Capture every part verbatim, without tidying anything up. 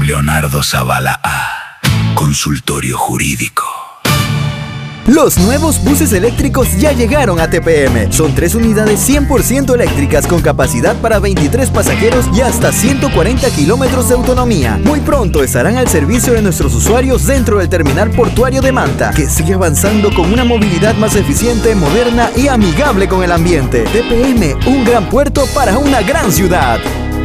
Leonardo Zavala A. Consultorio Jurídico. Los nuevos buses eléctricos ya llegaron a T P M. Son tres unidades cien por ciento eléctricas con capacidad para veintitrés pasajeros y hasta ciento cuarenta kilómetros de autonomía. Muy pronto estarán al servicio de nuestros usuarios dentro del terminal portuario de Manta, que sigue avanzando con una movilidad más eficiente, moderna y amigable con el ambiente. T P M, un gran puerto para una gran ciudad.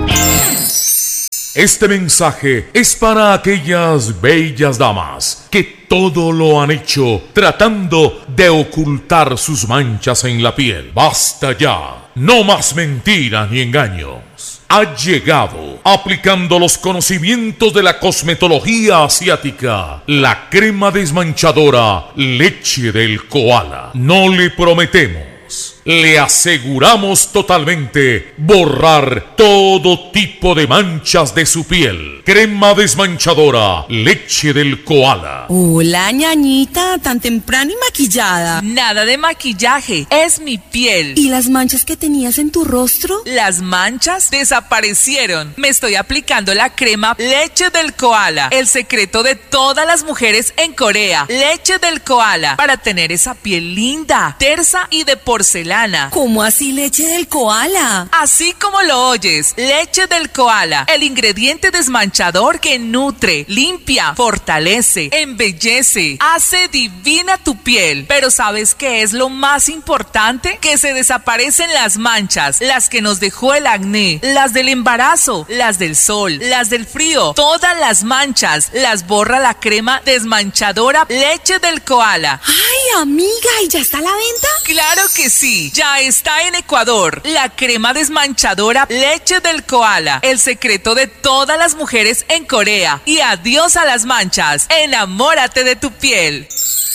Este mensaje es para aquellas bellas damas que todo lo han hecho tratando de ocultar sus manchas en la piel. Basta ya, no más mentiras ni engaños. Ha llegado, aplicando los conocimientos de la cosmetología asiática, la crema desmanchadora Leche del Koala. No le prometemos, le aseguramos totalmente borrar todo tipo de manchas de su piel. Crema desmanchadora Leche del Koala. Hola, ñañita, tan temprano y maquillada. Nada de maquillaje, es mi piel. ¿Y las manchas que tenías en tu rostro? Las manchas desaparecieron. Me estoy aplicando la crema Leche del Koala, el secreto de todas las mujeres en Corea. Leche del Koala, para tener esa piel linda, tersa y de porcelana. ¿Cómo así leche del koala? Así como lo oyes, Leche del Koala, el ingrediente desmanchador que nutre, limpia, fortalece, embellece, hace divina tu piel. Pero ¿sabes qué es lo más importante? Que se desaparecen las manchas, las que nos dejó el acné, las del embarazo, las del sol, las del frío, todas las manchas las borra la crema desmanchadora Leche del Koala. Ay, amiga, ¿y ya está a la venta? Claro que sí. Ya está en Ecuador, la crema desmanchadora Leche del Koala, el secreto de todas las mujeres en Corea. Y adiós a las manchas, enamórate de tu piel.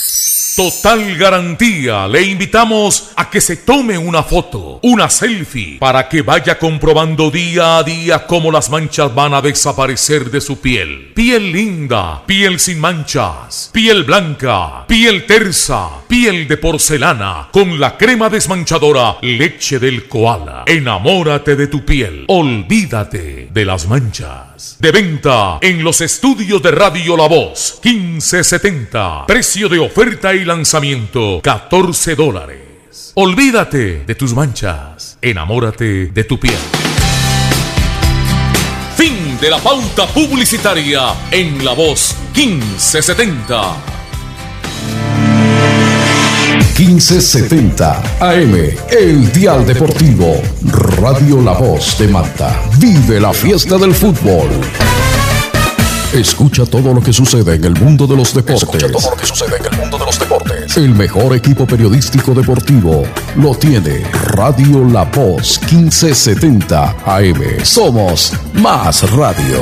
Total garantía, le invitamos a que se tome una foto, una selfie, para que vaya comprobando día a día cómo las manchas van a desaparecer de su piel. Piel linda, piel sin manchas, piel blanca, piel tersa, piel de porcelana, con la crema desmanchadora Leche del Koala. Enamórate de tu piel, olvídate de las manchas. De venta en los estudios de Radio La Voz, quince setenta, precio de oferta y lanzamiento, catorce dólares. Olvídate de tus manchas, enamórate de tu piel. Fin de la pauta publicitaria en La Voz quince setenta. quince setenta A M, el dial deportivo. Radio La Voz de Manta. Vive la fiesta del fútbol. Escucha todo lo que sucede en el mundo de los deportes. Escucha todo lo que sucede en el mundo de los deportes. El mejor equipo periodístico deportivo lo tiene Radio La Voz quince setenta A M. Somos más radio.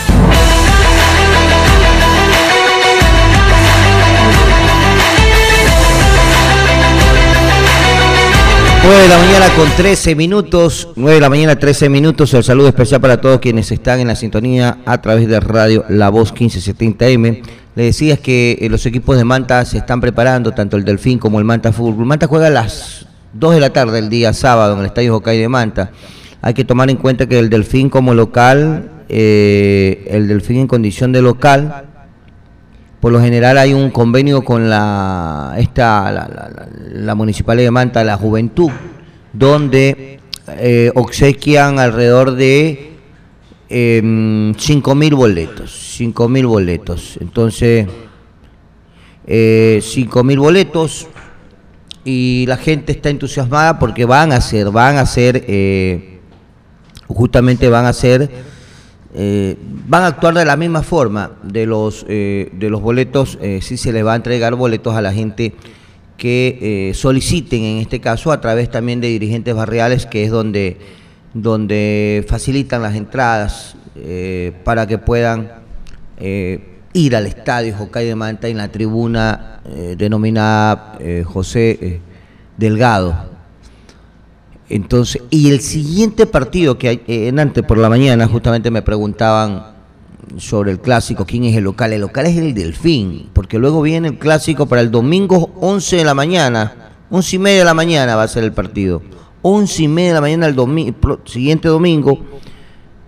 nueve de la mañana con trece minutos, nueve de la mañana trece minutos, el saludo especial para todos quienes están en la sintonía a través de Radio La Voz quince setenta A M. Le decías que eh, los equipos de Manta se están preparando, tanto el Delfín como el Manta Fútbol. Manta juega a las dos de la tarde el día sábado en el Estadio Hokkaido de Manta. Hay que tomar en cuenta que el Delfín como local, eh, el Delfín en condición de local, por lo general hay un convenio con la esta la, la, la, la Municipalidad de Manta, la Juventud, donde eh, obsequian alrededor de eh, cinco mil boletos, cinco mil boletos. Entonces, eh, cinco mil boletos y la gente está entusiasmada porque van a ser, van a ser, eh, justamente van a ser. Eh, van a actuar de la misma forma de los eh, de los boletos, eh, sí se les va a entregar boletos a la gente que eh, soliciten, en este caso a través también de dirigentes barriales, que es donde donde facilitan las entradas eh, para que puedan eh, ir al estadio Hokkaido de Manta en la tribuna eh, denominada eh, José eh, Delgado. Entonces, y el siguiente partido que hay, eh, en antes por la mañana justamente me preguntaban sobre el clásico, quién es el local. El local es el Delfín, porque luego viene el clásico para el domingo once de la mañana, once y media de la mañana va a ser el partido, once y media de la mañana el domi- siguiente domingo,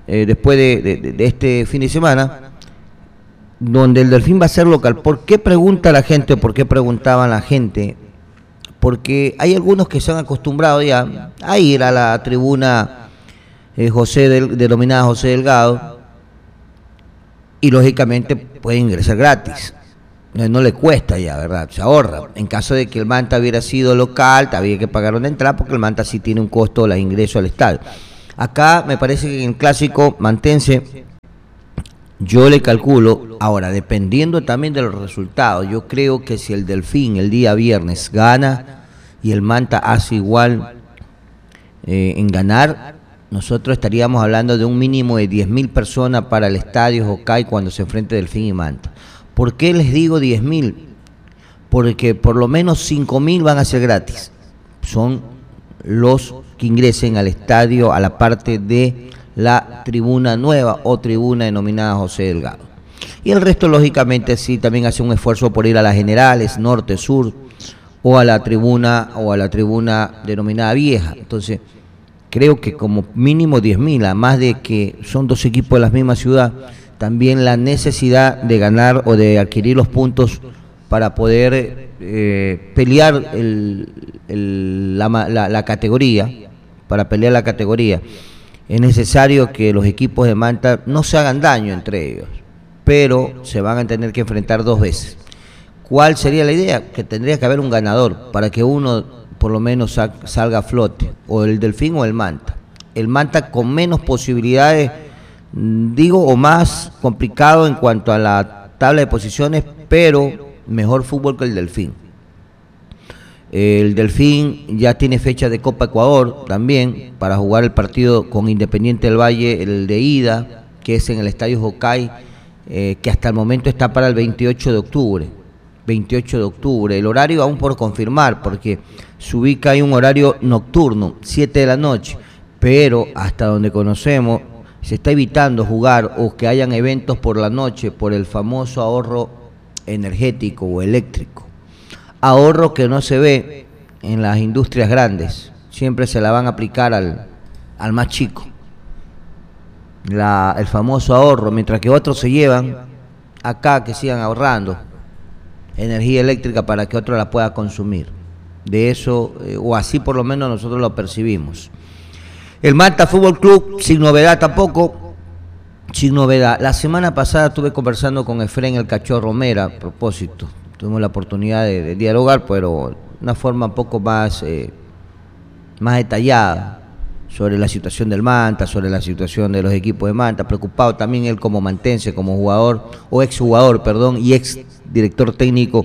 eh, después de, de, de este fin de semana, donde el Delfín va a ser local. ¿Por qué pregunta la gente? ¿Por qué preguntaban la gente? Porque hay algunos que se han acostumbrado ya a ir a la tribuna eh, José del, denominada José Delgado, y lógicamente pueden ingresar gratis. No, no le cuesta ya, ¿verdad? Se ahorra. En caso de que el Manta hubiera sido local, había que pagar una entrada, porque el Manta sí tiene un costo de ingreso al estadio. Acá me parece que en el clásico mantense, yo le calculo, ahora dependiendo también de los resultados, yo creo que si el Delfín el día viernes gana y el Manta hace igual eh, en ganar, nosotros estaríamos hablando de un mínimo de diez mil personas para el estadio Jocay cuando se enfrente Delfín y Manta. ¿Por qué les digo diez mil? Porque por lo menos cinco mil van a ser gratis. Son los que ingresen al estadio a la parte de la tribuna nueva o tribuna denominada José Delgado. Y el resto, lógicamente, sí, también hace un esfuerzo por ir a las generales, norte, sur, o a la tribuna, o a la tribuna denominada vieja. Entonces, creo que como mínimo diez mil, además de que son dos equipos de la misma ciudad, también la necesidad de ganar o de adquirir los puntos para poder eh, pelear el, el, la, la, la categoría, para pelear la categoría. Es necesario que los equipos de Manta no se hagan daño entre ellos, pero se van a tener que enfrentar dos veces. ¿Cuál sería la idea? Que tendría que haber un ganador para que uno por lo menos salga a flote, o el Delfín o el Manta. El Manta con menos posibilidades, digo, o más complicado en cuanto a la tabla de posiciones, pero mejor fútbol que el Delfín. El Delfín ya tiene fecha de Copa Ecuador también para jugar el partido con Independiente del Valle, el de ida, que es en el Estadio Jocay, eh, que hasta el momento está para el veintiocho de octubre. veintiocho de octubre. El horario aún por confirmar, porque se ubica ahí un horario nocturno, siete de la noche, pero hasta donde conocemos se está evitando jugar o que hayan eventos por la noche por el famoso ahorro energético o eléctrico. Ahorro que no se ve en las industrias grandes, siempre se la van a aplicar al, al más chico, la, el famoso ahorro, mientras que otros se llevan acá que sigan ahorrando energía eléctrica para que otro la pueda consumir. De eso, eh, o así por lo menos nosotros lo percibimos. El Manta Fútbol Club, sin novedad tampoco, sin novedad. La semana pasada estuve conversando con Efrén el Cachorro Mera, a propósito. Tuvimos la oportunidad de, de dialogar, pero de una forma un poco más, eh, más detallada sobre la situación del Manta, sobre la situación de los equipos de Manta, preocupado también él como mantense, como jugador, o exjugador, perdón, y ex director técnico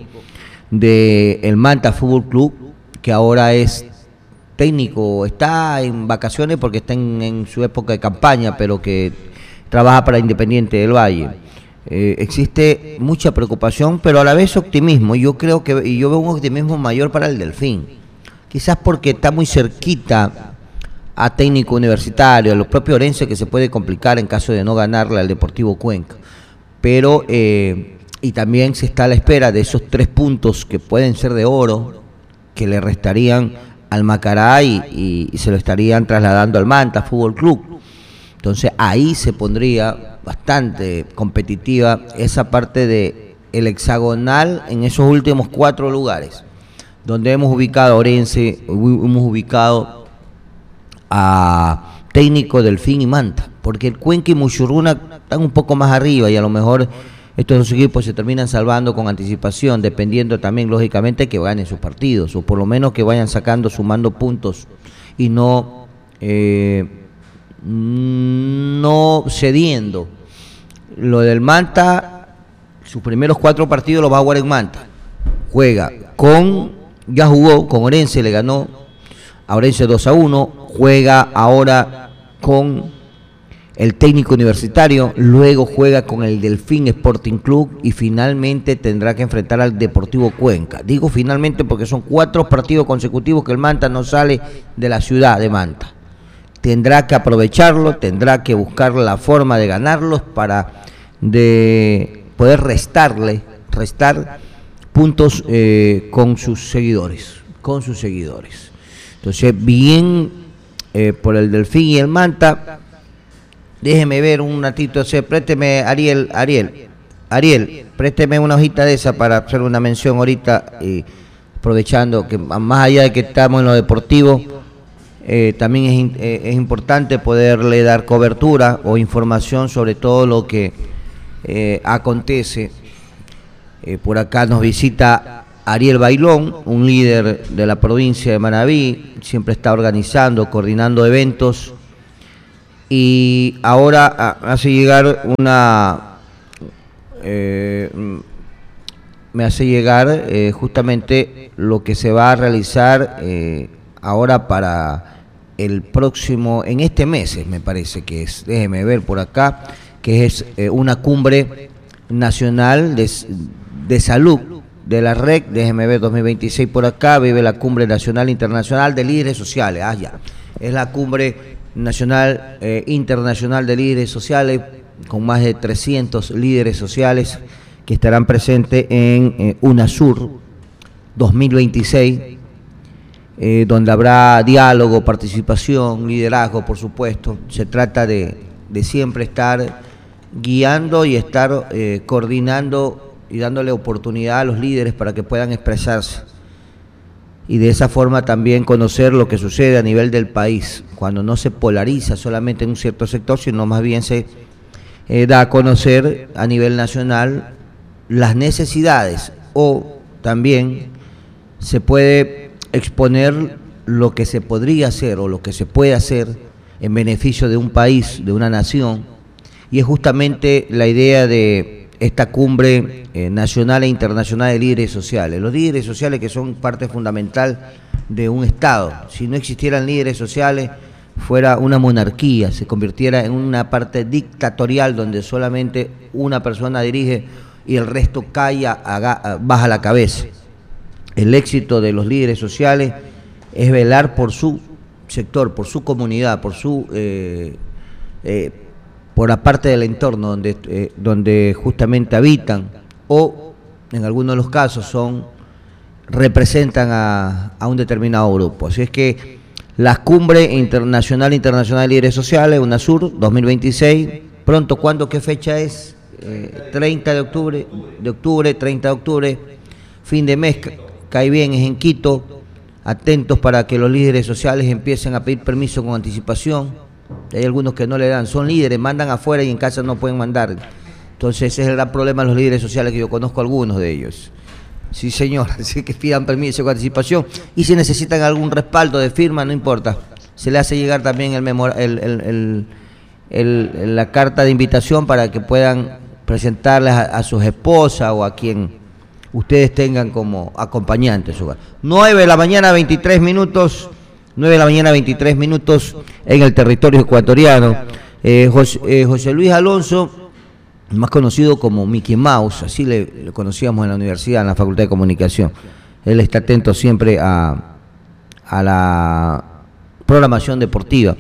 del Manta Fútbol Club, que ahora es técnico, está en vacaciones porque está en, en su época de campaña, pero que trabaja para Independiente del Valle. Eh, existe mucha preocupación, pero a la vez optimismo. Yo creo que, y yo veo un optimismo mayor para el Delfín, quizás porque está muy cerquita a Técnico Universitario, a los propios Orense, que se puede complicar en caso de no ganarle al Deportivo Cuenca, pero eh, y también se está a la espera de esos tres puntos que pueden ser de oro, que le restarían al Macará y, y, y se lo estarían trasladando al Manta Fútbol Club. Entonces ahí se pondría bastante competitiva esa parte de el hexagonal en esos últimos cuatro lugares, donde hemos ubicado a Orense, hemos ubicado a Técnico, Delfín y Manta, porque el Cuenca y Muchurruna están un poco más arriba y a lo mejor estos dos equipos se terminan salvando con anticipación, dependiendo también lógicamente que ganen sus partidos, o por lo menos que vayan sacando, sumando puntos y no eh, no cediendo. Lo del Manta, sus primeros cuatro partidos los va a jugar en Manta, juega con, ya jugó con Orense, le ganó a Orense dos a uno, juega ahora con el Técnico Universitario, luego juega con el Delfín Sporting Club y finalmente tendrá que enfrentar al Deportivo Cuenca. Digo finalmente porque son cuatro partidos consecutivos que el Manta no sale de la ciudad de Manta. Tendrá que aprovecharlo, tendrá que buscar la forma de ganarlos para de poder restarle, restar puntos eh, con sus seguidores, con sus seguidores. Entonces, bien eh, por el Delfín y el Manta. déjeme ver un ratito, o sea, présteme, Ariel, Ariel, Ariel, présteme una hojita de esa para hacer una mención ahorita, y aprovechando que más allá de que estamos en lo deportivo, eh, también es, eh, es importante poderle dar cobertura o información sobre todo lo que eh, acontece. Eh, por acá nos visita Ariel Bailón, un líder de la provincia de Manabí, siempre está organizando, coordinando eventos, y ahora hace llegar una, eh, me hace llegar eh, justamente lo que se va a realizar eh, ahora para el próximo, en este mes me parece que es, déjeme ver por acá, que es eh, una cumbre nacional de, de salud de la R E C, déjeme ver, dos mil veintiséis por acá, vive la Cumbre Nacional Internacional de Líderes Sociales, ah ya, es la Cumbre Nacional eh, Internacional de Líderes Sociales, con más de trescientos líderes sociales que estarán presentes en eh, UNASUR dos mil veintiséis, eh, donde habrá diálogo, participación, liderazgo, por supuesto. Se trata de, de siempre estar guiando y estar eh, coordinando y dándole oportunidad a los líderes para que puedan expresarse, y de esa forma también conocer lo que sucede a nivel del país, cuando no se polariza solamente en un cierto sector, sino más bien se eh, da a conocer a nivel nacional las necesidades, o también se puede exponer lo que se podría hacer o lo que se puede hacer en beneficio de un país, de una nación, y es justamente la idea de esta cumbre eh, nacional e internacional de líderes sociales. Los líderes sociales que son parte fundamental de un Estado. Si no existieran líderes sociales, fuera una monarquía, se convirtiera en una parte dictatorial donde solamente una persona dirige y el resto calla, haga, baja la cabeza. El éxito de los líderes sociales es velar por su sector, por su comunidad, por su... Eh, eh, por la parte del entorno donde, eh, donde justamente habitan, o en algunos de los casos son representan a, a un determinado grupo. Así es que la Cumbre Internacional Internacional de Líderes Sociales, UNASUR dos mil veintiséis, pronto, ¿cuándo? ¿Qué fecha es? Eh, treinta de octubre, de octubre, treinta de octubre, fin de mes, cae bien, es en Quito. Atentos para que los líderes sociales empiecen a pedir permiso con anticipación. Hay algunos que no le dan, son líderes, mandan afuera y en casa no pueden mandar. Entonces ese es el gran problema de los líderes sociales, que yo conozco algunos de ellos. Sí, señor, así que pidan permiso con anticipación, y si necesitan algún respaldo de firma, no importa, se le hace llegar también el memor el, el, el, el, el, la carta de invitación para que puedan presentarles a, a sus esposas o a quien ustedes tengan como acompañantes. nueve de la mañana, veintitrés minutos. nueve de la mañana, veintitrés minutos en el territorio ecuatoriano. Eh, José, eh, José Luis Alonso, más conocido como Mickey Mouse, así le, le conocíamos en la universidad, en la Facultad de Comunicación. Él está atento siempre a, a la programación deportiva.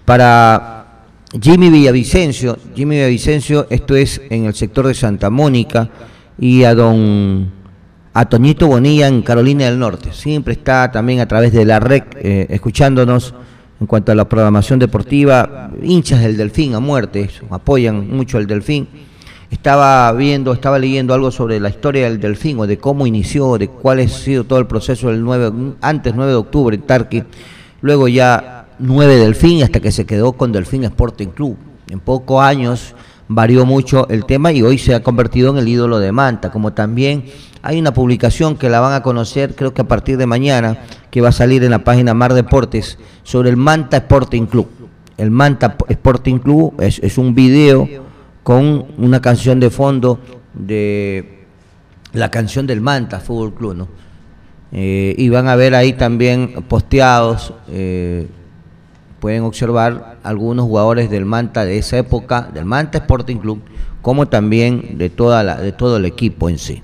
Para Jimmy Villavicencio, Jimmy Villavicencio, esto es en el sector de Santa Mónica, y a don... a Toñito Bonilla en Carolina del Norte, siempre está también a través de la R E C eh, escuchándonos en cuanto a la programación deportiva, hinchas del Delfín a muerte, apoyan mucho al Delfín. Estaba viendo, estaba leyendo algo sobre la historia del Delfín, o de cómo inició, de cuál ha sido todo el proceso del nueve, antes nueve de octubre en Tarqui, luego ya nueve Delfín, hasta que se quedó con Delfín Sporting Club. En pocos años varió mucho el tema y hoy se ha convertido en el ídolo de Manta, como también hay una publicación que la van a conocer, creo que a partir de mañana, que va a salir en la página Mar Deportes, sobre el Manta Sporting Club. El Manta Sporting Club es, es un video con una canción de fondo de la canción del Manta Fútbol Club, ¿no? Eh, y van a ver ahí también posteados, eh, pueden observar algunos jugadores del Manta de esa época, del Manta Sporting Club, como también de toda la, de todo el equipo en sí.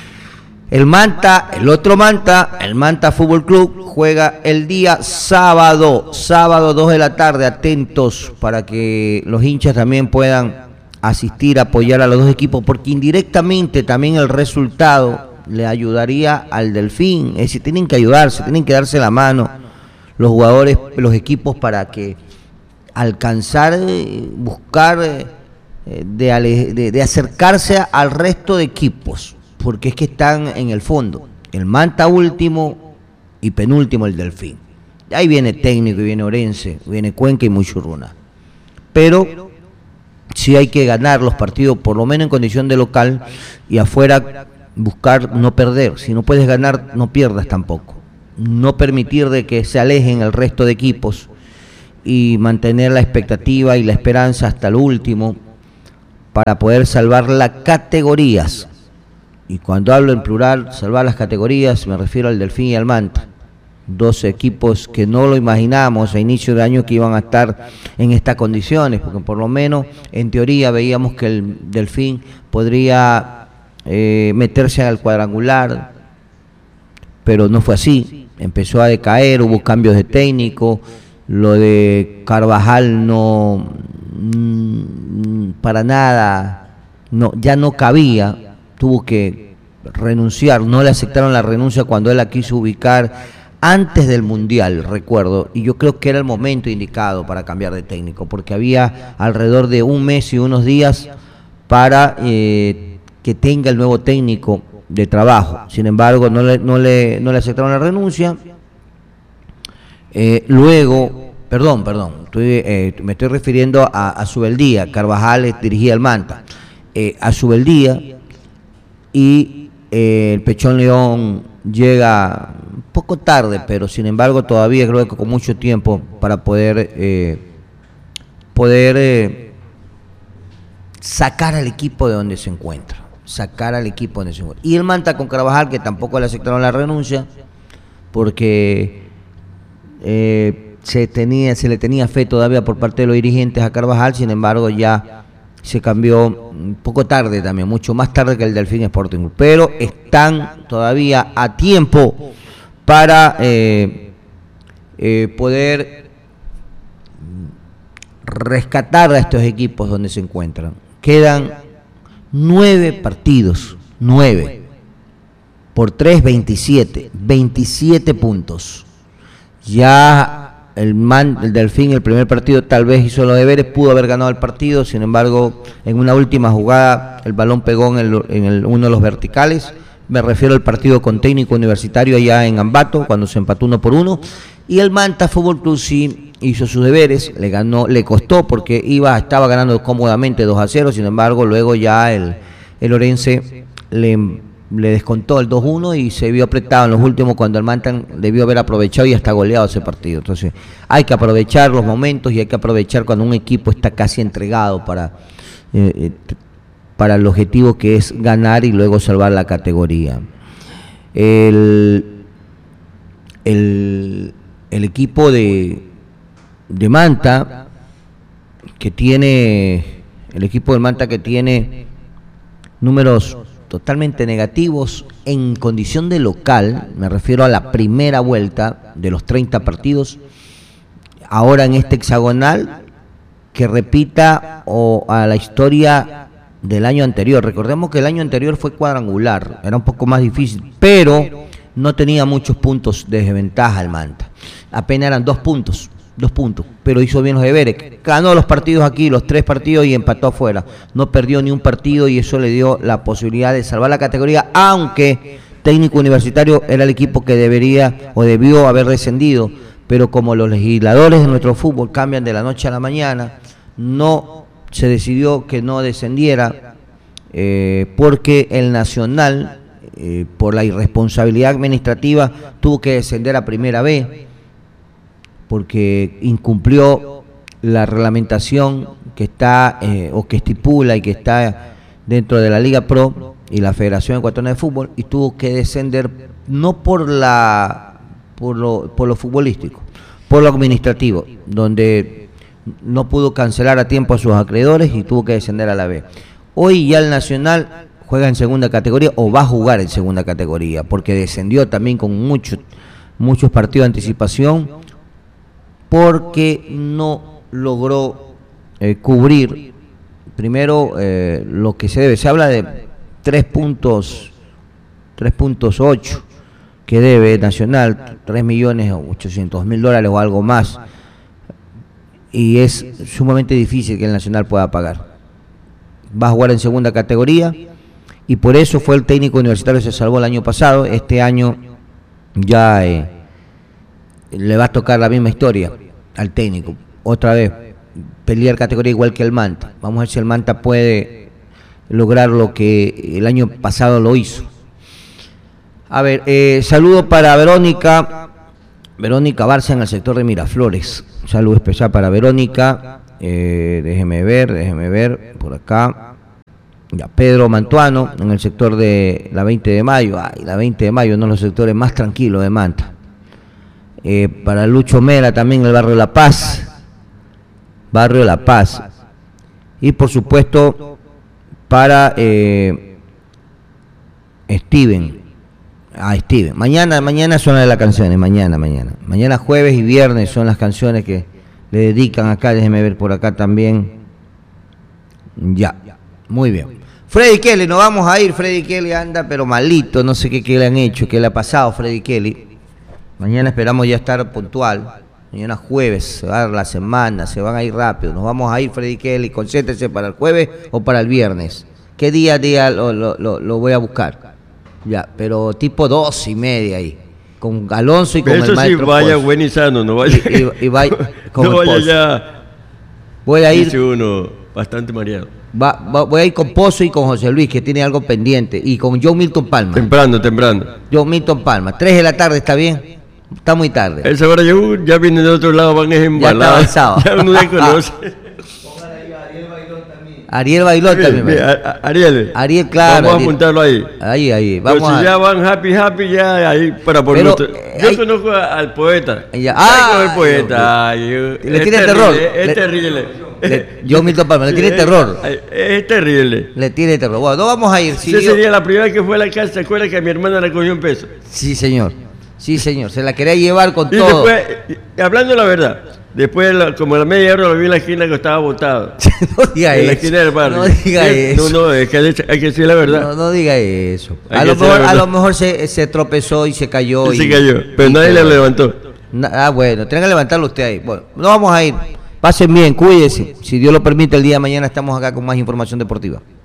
El Manta, el otro Manta, el Manta Fútbol Club, juega el día sábado, sábado dos de la tarde, atentos para que los hinchas también puedan asistir, apoyar a los dos equipos, porque indirectamente también el resultado le ayudaría al Delfín. Es decir, tienen que ayudarse, tienen que darse la mano los jugadores, los equipos, para que alcanzar, eh, buscar eh, de, de, de acercarse al resto de equipos, porque es que están en el fondo. El Manta último y penúltimo el Delfín. Ahí viene Técnico y viene Orense, viene Cuenca y Muchurruna. Pero sí hay que ganar los partidos, por lo menos en condición de local, y afuera buscar no perder. Si no puedes ganar, no pierdas tampoco. No permitir de que se alejen el resto de equipos y mantener la expectativa y la esperanza hasta el último para poder salvar las categorías. Y cuando hablo en plural, salvar las categorías, me refiero al Delfín y al Manta. Dos equipos que no lo imaginábamos a inicio de año que iban a estar en estas condiciones, porque por lo menos en teoría veíamos que el Delfín podría eh, meterse al cuadrangular, pero no fue así. Empezó a decaer, hubo cambios de técnico, lo de Carvajal no, mmm, para nada, no, ya no cabía, tuvo que renunciar, no le aceptaron la renuncia cuando él la quiso ubicar antes del Mundial, recuerdo, y yo creo que era el momento indicado para cambiar de técnico, porque había alrededor de un mes y unos días para eh, que tenga el nuevo técnico de trabajo. Sin embargo, no le, no le, no le aceptaron la renuncia. Eh, luego, perdón, perdón, estoy, eh, me estoy refiriendo a, a Subeldía. Carvajal dirigía el Manta. Eh, a Subeldía y eh, el Pechón León llega un poco tarde, pero sin embargo todavía creo que con mucho tiempo para poder eh, poder eh, sacar al equipo de donde se encuentra, sacar al equipo de donde se encuentra. Y el Manta con Carvajal, que tampoco le aceptaron la renuncia, porque eh, se tenía, se le tenía fe todavía por parte de los dirigentes a Carvajal, sin embargo ya se cambió un poco tarde también, mucho más tarde que el Delfín Sporting, pero están todavía a tiempo para eh, eh, poder rescatar a estos equipos donde se encuentran. Quedan nueve partidos, nueve, por tres, veintisiete, veintisiete puntos. Ya el, man, el Delfín, el primer partido tal vez hizo los deberes, pudo haber ganado el partido, sin embargo, en una última jugada el balón pegó en, el, en el, uno de los verticales. Me refiero al partido con Técnico Universitario allá en Ambato, cuando se empató uno por uno. Y el Manta Fútbol Club sí hizo sus deberes, le ganó, le costó porque iba, estaba ganando cómodamente dos a cero, sin embargo, luego ya el, el Orense le, le descontó el dos uno y se vio apretado en los últimos cuando el Manta debió haber aprovechado y hasta goleado ese partido. Entonces, hay que aprovechar los momentos y hay que aprovechar cuando un equipo está casi entregado para... Eh, para el objetivo que es ganar y luego salvar la categoría. El, el, el equipo de, de Manta, que tiene, el equipo del Manta que tiene números totalmente negativos en condición de local, me refiero a la primera vuelta de los treinta partidos, ahora en este hexagonal, que repita o a la historia del año anterior. Recordemos que el año anterior fue cuadrangular, era un poco más difícil, pero no tenía muchos puntos de desventaja el Manta, apenas eran dos puntos, dos puntos, pero hizo bien los deberes, ganó los partidos aquí, los tres partidos y empató afuera, no perdió ni un partido y eso le dio la posibilidad de salvar la categoría, aunque Técnico Universitario era el equipo que debería o debió haber descendido, pero como los legisladores de nuestro fútbol cambian de la noche a la mañana, no se decidió que no descendiera eh, porque el Nacional, eh, por la irresponsabilidad administrativa, tuvo que descender a Primera B porque incumplió la reglamentación que está eh, o que estipula y que está dentro de la Liga Pro y la Federación Ecuatoriana de Fútbol, y tuvo que descender no por la por lo, por lo futbolístico, por lo administrativo, donde no pudo cancelar a tiempo a sus acreedores y tuvo que descender a la B. Hoy ya el Nacional juega en segunda categoría o va a jugar en segunda categoría porque descendió también con muchos muchos partidos de anticipación porque no logró eh, cubrir primero eh, lo que se debe. Se habla de tres puntos, tres puntos ocho que debe Nacional, tres millones ochocientos mil dólares o algo más. y es sumamente difícil que el Nacional pueda pagar. Va a jugar en segunda categoría y por eso fue el técnico universitario, se salvó el año pasado. Este año ya eh, le va a tocar la misma historia al técnico, otra vez pelear categoría igual que el Manta. Vamos a ver si el Manta puede lograr lo que el año pasado lo hizo. A ver, eh, saludo para Verónica Verónica Barça en el sector de Miraflores. Un saludo especial para Verónica. Eh, déjeme ver, déjeme ver, por acá. Ya, Pedro Mantuano en el sector de la veinte de mayo. Ay, la veinte de mayo, uno de los sectores más tranquilos de Manta. Eh, para Lucho Mera también en el barrio La Paz. Barrio La Paz. Y por supuesto para eh, Steven. Ah, Steven. Mañana, mañana son las canciones, mañana, mañana. Mañana jueves y viernes son las canciones que le dedican acá. Déjeme ver por acá también. Ya, muy bien. Freddy Kelly, nos vamos a ir. Freddy Kelly anda pero malito, no sé qué, qué le han hecho, qué le ha pasado a Freddy Kelly. Mañana esperamos ya estar puntual. Mañana jueves, se va a dar la semana, se van a ir rápido. Nos vamos a ir, Freddy Kelly, concéntrese para el jueves o para el viernes. ¿Qué día día lo, lo, lo, lo voy a buscar? Ya, pero tipo dos y media ahí, con Alonso y con eso el maestro. Eso sí, vaya Pozo. buen y sano, no vaya. Y, y, y vaya, con no el vaya Pozo. ya. Voy a ir. Dice uno bastante mareado. Va, va, voy a ir con Pozo y con José Luis, que tiene algo pendiente, y con John Milton Palma. Temprano, temprano. John Milton Palma. Tres de la tarde, ¿está bien? Está muy tarde. Esa hora ya, ya viene de otro lado, van es embaladas. Ya está avanzado. Ya uno ya conoce. Ariel Bailón también. Bien, bien, Ariel. Ariel, claro. Vamos Ariel. a apuntarlo ahí. Ahí, ahí. Vamos Pero si a... ya van happy, happy, ya ahí para por Pero, nuestro... eh, Yo hay... conozco al poeta. Ya. Ah, el Ay, poeta. Ay, le es tiene terrible, terror. Es Le... terrible. Le... John Milton Palma, le tiene terror. Es, es terrible. Le tiene terror. Bueno, no vamos a ir. Si Esa yo... sería la primera vez que fue a la casa, ¿se acuerda que a mi hermana le cogió un peso? Sí, señor. Sí, señor. Se la quería llevar con y todo. Después, hablando la verdad, después, como a la media hora lo vi en la esquina que estaba botado. No diga en eso. la esquina del barrio. No diga ¿Sí? eso. No, no, es que hay que decir la verdad. No, no diga eso. Hay A que lo, decir la mejor, a verdad. lo mejor se, se tropezó y se cayó. Y y, se cayó, pero y nadie todo. le levantó. Na- ah, bueno, tengan que levantarlo usted ahí. Bueno, no vamos a ir. Pasen bien, cuídense. Si Dios lo permite, el día de mañana estamos acá con más información deportiva.